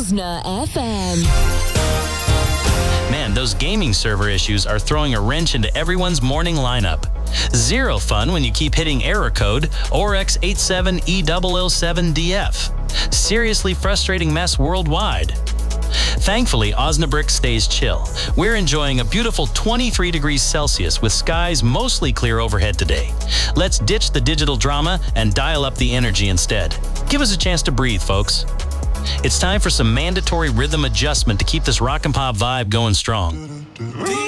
Osna FM. Man, those gaming server issues are throwing a wrench into everyone's morning lineup. Zero fun when you keep hitting error code ORX87E007DF. Seriously frustrating mess worldwide. Thankfully, Osnabrick stays chill. We're enjoying a beautiful 23 degrees Celsius with skies mostly clear overhead today. Let's ditch the digital drama and dial up the energy instead. Give us a chance to breathe, folks. It's time for some mandatory rhythm adjustment to keep this rock and pop vibe going strong.